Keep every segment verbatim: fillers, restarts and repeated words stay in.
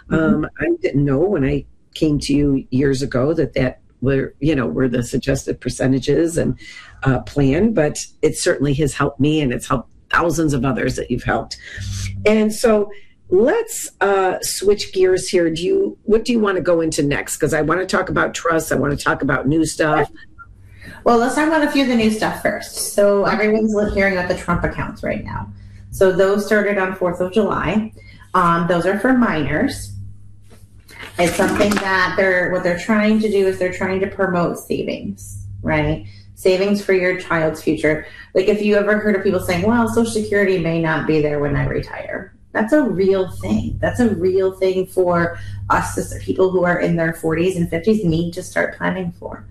Mm-hmm. Um, I didn't know when I came to you years ago that that were, you know, were the suggested percentages and uh, plan, but it certainly has helped me, and it's helped thousands of others that you've helped. And so let's uh, switch gears here. Do you, what do you want to go into next? Because I want to talk about trust. I want to talk about new stuff. Well, let's talk about a few of the new stuff first. So everyone's hearing about the Trump accounts right now. So those started on fourth of July. Um, those are for minors. It's something that they're, what they're trying to do is they're trying to promote savings, right? Savings for your child's future. Like if you ever heard of people saying, well, Social Security may not be there when I retire. That's a real thing. That's a real thing for us as people who are in their forties and fifties need to start planning for.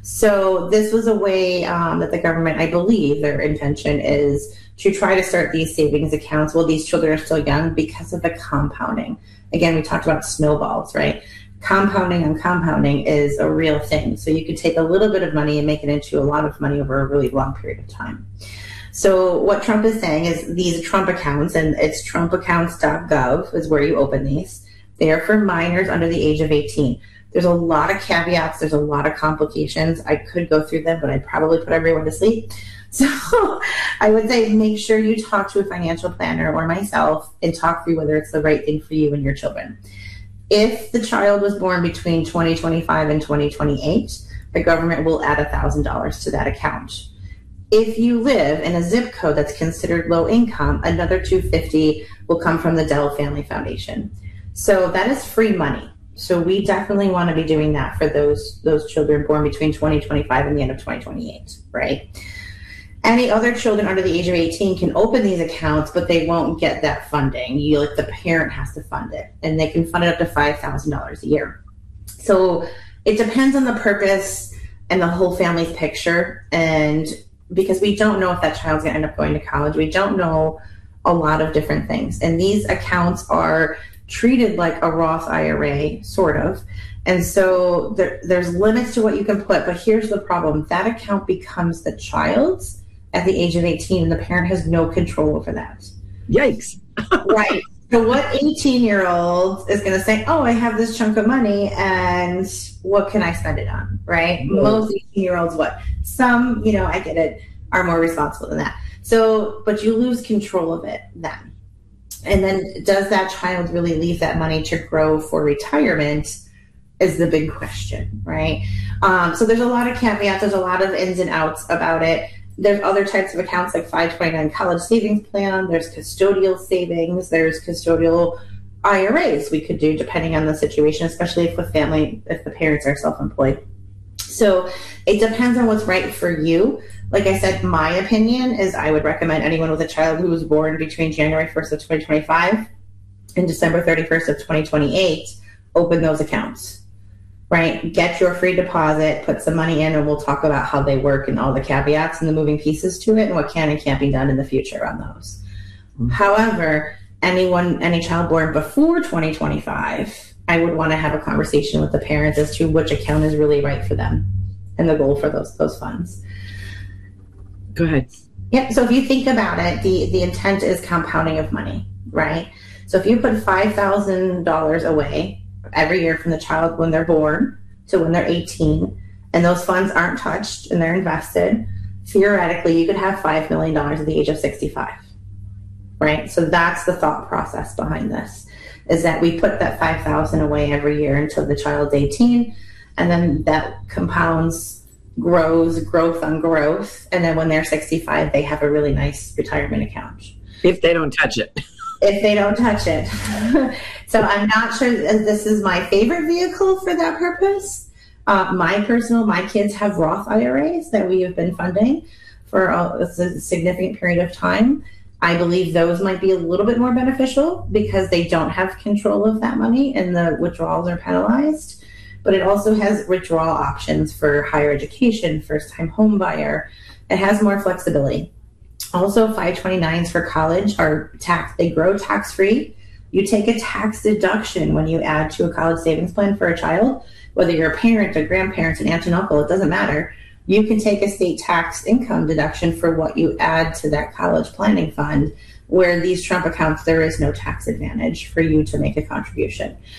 So this was a way um, that the government, I believe their intention is to try to start these savings accounts while these children are still young because of the compounding. Again, we talked about snowballs, right? Compounding on compounding is a real thing. So you could take a little bit of money and make it into a lot of money over a really long period of time. So what Trump is saying is these Trump accounts, and it's trump accounts dot gov is where you open these. They are for minors under the age of eighteen. There's a lot of caveats. There's a lot of complications. I could go through them, but I'd probably put everyone to sleep. So I would say make sure you talk to a financial planner or myself and talk through whether it's the right thing for you and your children. If the child was born between twenty twenty-five and twenty twenty-eight, the government will add one thousand dollars to that account. If you live in a zip code that's considered low income, another two hundred fifty dollars will come from the Dell Family Foundation. So that is free money. So we definitely want to be doing that for those those children born between twenty twenty-five and the end of twenty twenty-eight, right? Any other children under the age of eighteen can open these accounts, but they won't get that funding. You, like the parent has to fund it, and they can fund it up to five thousand dollars a year. So it depends on the purpose and the whole family's picture, and because we don't know if that child's going to end up going to college. We don't know a lot of different things. And these accounts are treated like a Roth I R A, sort of. And so there, there's limits to what you can put. But here's the problem. That account becomes the child's at the age of eighteen, and the parent has no control over that. Yikes. Right. So what eighteen-year-old is going to say, oh, I have this chunk of money, and what can I spend it on, right? Mm-hmm. Most eighteen-year-olds, what? Some, you know, I get it, are more responsible than that. So, but you lose control of it then. And then does that child really leave that money to grow for retirement is the big question, right? Um, so there's a lot of caveats. There's a lot of ins and outs about it. There's other types of accounts like five twenty-nine College Savings Plan. There's custodial savings. There's custodial I R As we could do depending on the situation, especially if the family, if the parents are self-employed. So it depends on what's right for you. Like I said, my opinion is I would recommend anyone with a child who was born between January first of twenty twenty-five and December thirty-first of twenty twenty-eight, open those accounts. Right? Get your free deposit, put some money in, and we'll talk about how they work and all the caveats and the moving pieces to it and what can and can't be done in the future on those. Mm-hmm. However, anyone, any child born before twenty twenty-five, I would want to have a conversation with the parents as to which account is really right for them and the goal for those those funds. Go ahead. Yep. So if you think about it, the, the intent is compounding of money, right? So if you put five thousand dollars away every year from the child when they're born to when they're eighteen, and those funds aren't touched and they're invested, theoretically you could have five million dollars at the age of sixty-five, right? So that's the thought process behind this, is that we put that five thousand away every year until the child's eighteen, and then that compounds, grows, growth on growth, and then when they're sixty-five, they have a really nice retirement account. If they don't touch it. If they don't touch it. So I'm not sure this is my favorite vehicle for that purpose. Uh, my personal, my kids have Roth I R As that we have been funding for a, a significant period of time. I believe those might be a little bit more beneficial because they don't have control of that money and the withdrawals are penalized. But it also has withdrawal options for higher education, first-time home buyer. It has more flexibility. Also, five twenty-nines for college are tax, they grow tax-free. You take a tax deduction when you add to a college savings plan for a child, whether you're a parent, a grandparent, an aunt and uncle, it doesn't matter. You can take a state tax income deduction for what you add to that college planning fund, where these Trump accounts, there is no tax advantage for you to make a contribution.